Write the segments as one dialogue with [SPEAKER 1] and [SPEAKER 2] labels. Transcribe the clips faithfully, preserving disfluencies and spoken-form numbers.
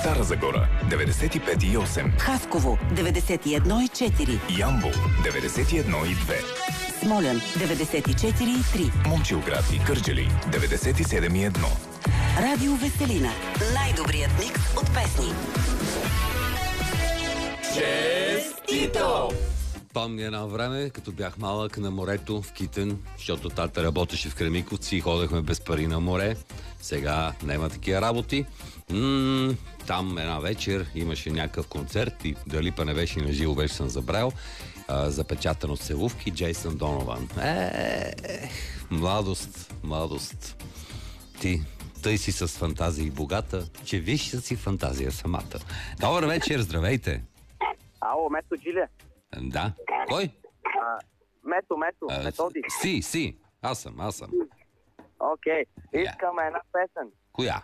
[SPEAKER 1] Стара Загора деветдесет и пет и осем,
[SPEAKER 2] Хасково деветдесет и едно и четири,
[SPEAKER 1] Ямбол деветдесет и едно и две,
[SPEAKER 2] Смолян деветдесет и четири и три,
[SPEAKER 1] Момчилград и Кърджали деветдесет и седем и едно.
[SPEAKER 2] Радио Веселина. Най-добрият микс от песни.
[SPEAKER 1] Честито!
[SPEAKER 3] Помня едно време, като бях малък на морето в Китен, защото тата работеше в Кремиковци и ходехме без пари на море. Сега няма такива работи. М- там една вечер имаше някакъв концерт и дали па не беше на живо, вече съм забравил. А, запечатан от целувки Джейсън Донован. Е, младост, младост. Ти тъй си с фантазия и богата, че виж си фантазия самата. Добър вечер, здравейте!
[SPEAKER 4] Ало, Мето Джиле.
[SPEAKER 3] Да. Кой?
[SPEAKER 4] А, мето, Мето,
[SPEAKER 3] А,
[SPEAKER 4] Методи.
[SPEAKER 3] Си, си. Аз съм, аз съм.
[SPEAKER 4] Окей, искам една песен.
[SPEAKER 3] Коя?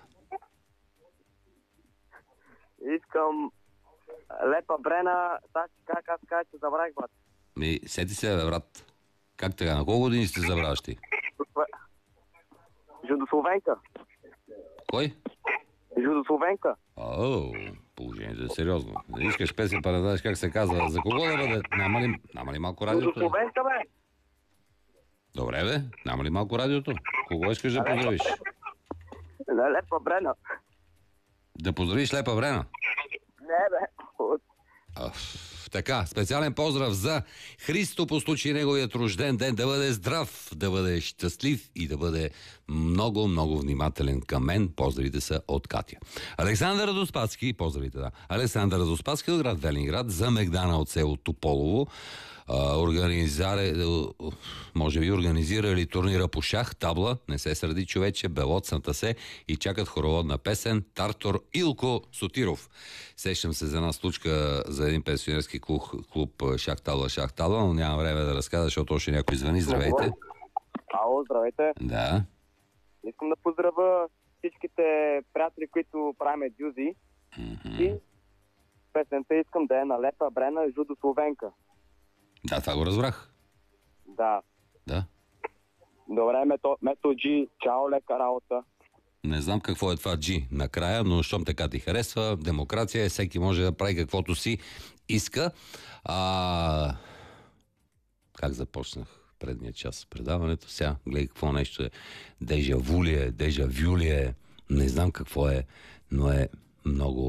[SPEAKER 4] Искам Лепа Брена, Саши, как аз кажа, че забравих, брат.
[SPEAKER 3] Ми, сети се, бе, брат. Как така? На колко години сте забравяш ти?
[SPEAKER 4] Жудословенка.
[SPEAKER 3] Кой?
[SPEAKER 4] Жудословенка.
[SPEAKER 3] О, положението е сериозно. Не искаш песен, па не знаеш как се казва. За кого да бъде? Няма ли, няма ли малко радиото?
[SPEAKER 4] Жудословенка, бе.
[SPEAKER 3] Добре, бе. Няма ли малко радиото? Кого искаш да поздравиш?
[SPEAKER 4] Лепа Брена.
[SPEAKER 3] Да поздравиш Лепа Брена?
[SPEAKER 4] Не, бе.
[SPEAKER 3] Аф, така, специален поздрав за Христо по случай неговият рожден ден. Да бъде здрав, да бъде щастлив и да бъде много, много внимателен към мен. Поздравите са от Катя. Александър Радоспадски, поздравите, да. Александър Радоспадски от град Велинград, за Мегдана от село Тополово. Организаре, може би организирали турнира по шах, табла, не се сърди човече, белоцната се и чакат хороводна песен Тартор Илко Сотиров. Сещам се за една случка за един пенсионерски клуб, клуб шах табла, шах табла, но няма време да разказа, защото още някой звъни. Здравейте.
[SPEAKER 4] Ало, здравейте.
[SPEAKER 3] Да.
[SPEAKER 4] Искам да поздравя всичките приятели, които правиме дюзи.
[SPEAKER 3] Mm-hmm.
[SPEAKER 4] И песента искам да е на Лепа Брена Жудословенка.
[SPEAKER 3] Да, това го разбрах.
[SPEAKER 4] Да.
[SPEAKER 3] Да.
[SPEAKER 4] Добре, Мето, Мето Джи, чао, лека работа.
[SPEAKER 3] Не знам какво е това G накрая, но щом така ти харесва, демокрация е, всеки може да прави каквото си иска. А... Как започнах предния час предаването? Сега гледай какво нещо е. Дежа вулие, дежа вюлие, не знам какво е, но е много